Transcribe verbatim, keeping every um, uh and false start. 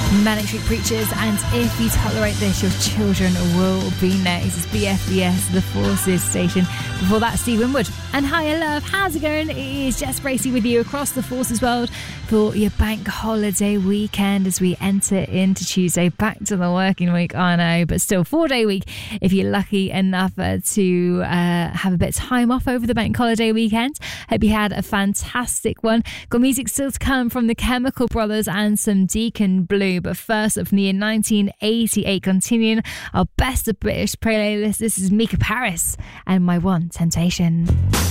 Manic Street Preachers, and If You Tolerate This, Your Children Will Be Next. It's B F B S, the Forces station. Before that, Steve Winwood. And hiya, love. How's it going? It is Jess Bracey with you across the Forces world for your bank holiday weekend as we enter into Tuesday. Back to the working week, I know, but still four-day week if you're lucky enough uh, to uh, have a bit of time off over the bank holiday weekend. Hope you had a fantastic one. Got music still to come from the Chemical Brothers and some Deacon Blue. But first up, from the year nineteen eighty-eight, continuing our best of British playlist, this is Mika Paris and My One Temptation.